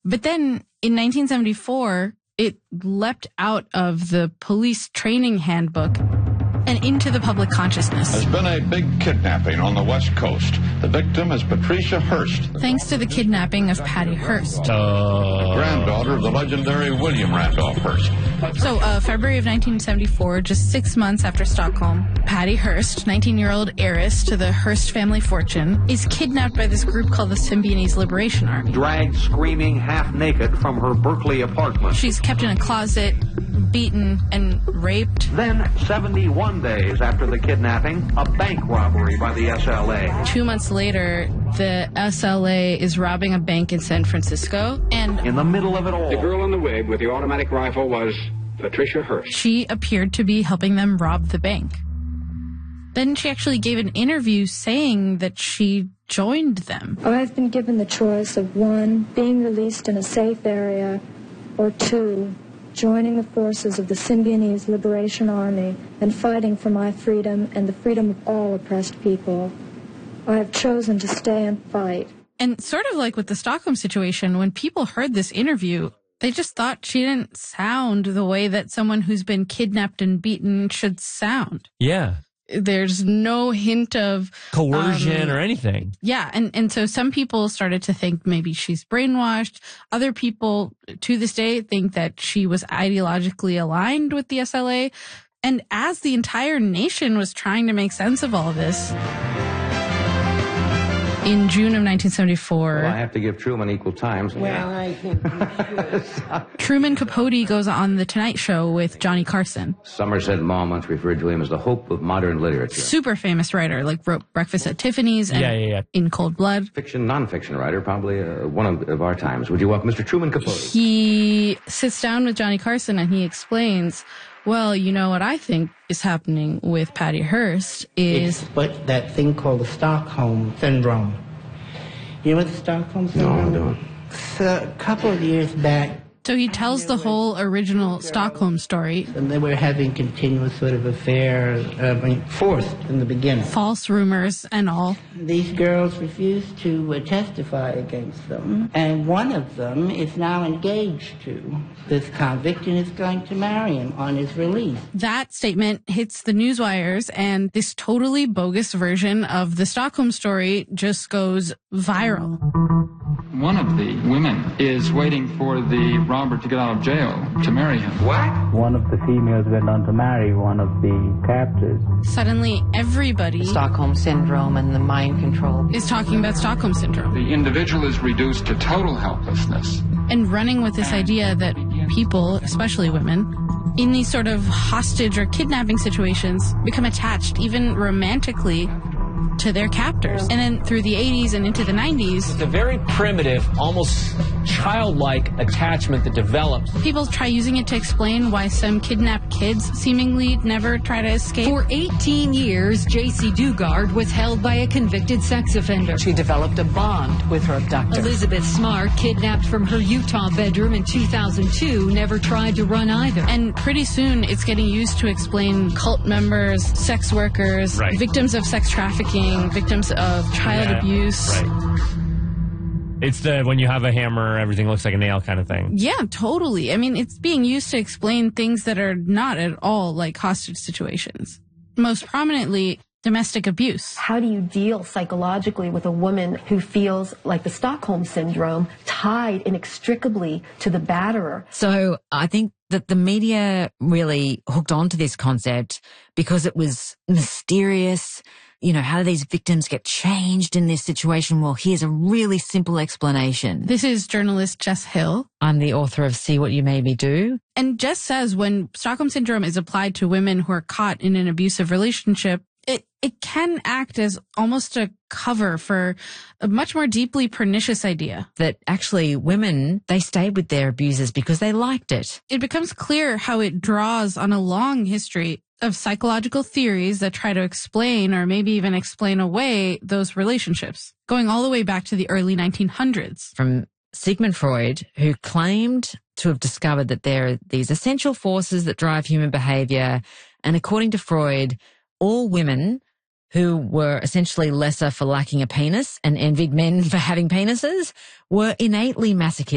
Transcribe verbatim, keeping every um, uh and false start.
But then in nineteen seventy-four, it leapt out of the police training handbook and into the public consciousness. There's been a big kidnapping on the West Coast. The victim is Patricia Hearst. Thanks to the kidnapping of Patty Hearst. Uh, granddaughter of the legendary William Randolph Hearst. So, uh, February of nineteen seventy-four, just six months after Stockholm, Patty Hearst, nineteen-year-old heiress to the Hearst family fortune, is kidnapped by this group called the Symbionese Liberation Army. Dragged screaming half naked from her Berkeley apartment. She's kept in a closet, beaten, and raped. Then, seventy-one days after the kidnapping, a bank robbery by the S L A. Two months later, the S L A is robbing a bank in San Francisco, and in the middle of it all, the girl in the wig with the automatic rifle was Patricia Hearst. She appeared to be helping them rob the bank. Then she actually gave an interview saying that she joined them. I've been given the choice of one, being released in a safe area, or two, joining the forces of the Symbionese Liberation Army and fighting for my freedom and the freedom of all oppressed people. I have chosen to stay and fight. And sort of like with the Stockholm situation, when people heard this interview, they just thought she didn't sound the way that someone who's been kidnapped and beaten should sound. Yeah. There's no hint of coercion um, or anything. Yeah. And, and so some people started to think maybe she's brainwashed. Other people to this day think that she was ideologically aligned with the S L A. And as the entire nation was trying to make sense of all of this, in June of nineteen seventy-four... Well, I have to give Truman equal times. Well, yeah. I think you should. Truman Capote goes on The Tonight Show with Johnny Carson. Somerset Maugham once referred to him as the hope of modern literature. Super famous writer, like wrote Breakfast at Tiffany's and yeah, yeah, yeah. In Cold Blood. Fiction, non-fiction writer, probably uh, one of, of our times. Would you welcome Mister Truman Capote? He sits down with Johnny Carson and he explains, well, you know what I think is happening with Patty Hearst is... It's but that thing called the Stockholm Syndrome. You know what the Stockholm Syndrome is? No, I don't. So, a couple of years back... So he tells the whole original Stockholm story. And they were having continuous sort of affairs, uh, I mean, forced in the beginning. False rumors and all. These girls refused to uh, testify against them. And one of them is now engaged to this convict and is going to marry him on his release. That statement hits the newswires, and this totally bogus version of the Stockholm story just goes viral. One of the women is waiting for the robber to get out of jail to marry him. What? One of the females went on to marry one of the captors. Suddenly, everybody... Stockholm Syndrome and the mind control. ...is talking about Stockholm Syndrome. The individual is reduced to total helplessness. And running with this idea that people, especially women, in these sort of hostage or kidnapping situations, become attached, even romantically, to their captors. And then through the eighties and into the nineties... It's a very primitive, almost childlike attachment that develops. People try using it to explain why some kidnapped kids seemingly never try to escape. For eighteen years, J C Dugard was held by a convicted sex offender. She developed a bond with her abductor. Elizabeth Smart, kidnapped from her Utah bedroom in two thousand two, never tried to run either. And pretty soon, it's getting used to explain cult members, sex workers, right. victims of sex trafficking, victims of child yeah, abuse. Right. It's the when you have a hammer, everything looks like a nail kind of thing. Yeah, totally. I mean, it's being used to explain things that are not at all like hostage situations. Most prominently, domestic abuse. How do you deal psychologically with a woman who feels like the Stockholm Syndrome, tied inextricably to the batterer? So I think that the media really hooked onto this concept because it was mysterious. You know, how do these victims get changed in this situation? Well, here's a really simple explanation. This is journalist Jess Hill. I'm the author of See What You Made Me Do. And Jess says when Stockholm Syndrome is applied to women who are caught in an abusive relationship, it, it can act as almost a cover for a much more deeply pernicious idea. That actually women, they stayed with their abusers because they liked it. It becomes clear how it draws on a long history of psychological theories that try to explain or maybe even explain away those relationships, going all the way back to the early nineteen hundreds. From Sigmund Freud, who claimed to have discovered that there are these essential forces that drive human behavior. And according to Freud, all women who were essentially lesser for lacking a penis and envied men for having penises were innately masochistic.